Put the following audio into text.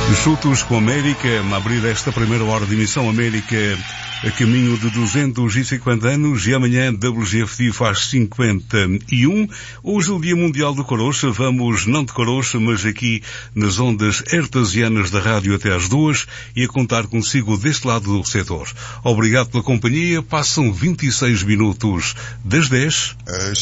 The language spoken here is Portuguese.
Chutos com América, a abrir esta primeira hora de emissão América a caminho de 250 anos e amanhã WGFD faz 51. Hoje é o Dia Mundial do Carocha, vamos não de Carocha, mas aqui nas ondas artesianas da rádio até às 2 e a contar consigo deste lado do setor. Obrigado pela companhia, passam 26 minutos das 10. As